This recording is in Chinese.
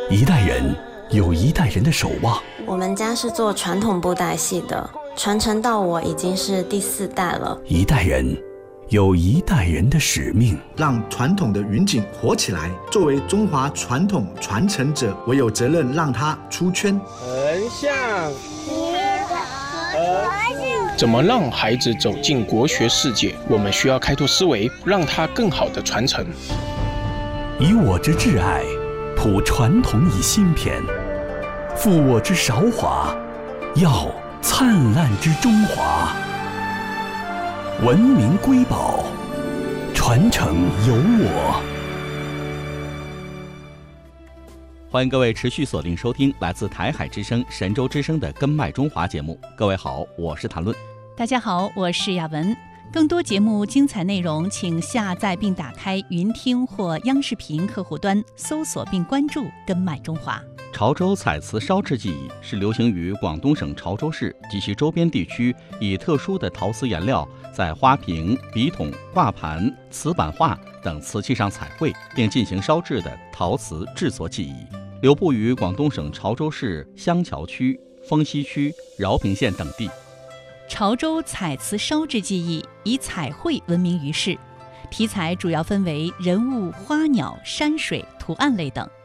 一代人有一代人的守望。 我们家是做传统布袋戏的，传承到我已经是第4代了。 一代人有一代人的使命， 让传统的云锦活起来。作为中华传统传承者，我有责任让它出圈。 横向，怎么让孩子走进国学世界？我们需要开拓思维，让他更好的传承。 以我之挚爱，谱传统以新篇，负我之韶华，耀灿烂之中华。文明瑰宝，传承有我。 欢迎各位持续锁定收听来自台海之声、神州之声的《根脉中华》节目。各位好，我是谭论。 大家好，我是亚文。更多节目精彩内容，请下载并打开云听或央视频客户端，搜索并关注《根脉中华》。 潮州彩瓷烧制技艺是流行于广东省潮州市及其周边地区，以特殊的陶瓷颜料在花瓶、笔筒、挂盘、瓷板画等瓷器上彩绘，并进行烧制的陶瓷制作技艺，流布于广东省潮州市香桥区、丰溪区、饶平县等地。 潮州彩瓷烧制技艺以彩绘闻名于世，题材主要分为人物、花鸟、山水、图案类等。